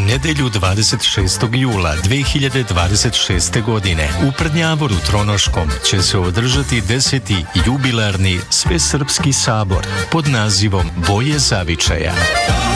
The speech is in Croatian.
nedelju 26. jula 2026. godine u Prnjavoru Tronoškom će se održati 10. jubilarni Svesrpski sabor pod nazivom Boje zavičaja.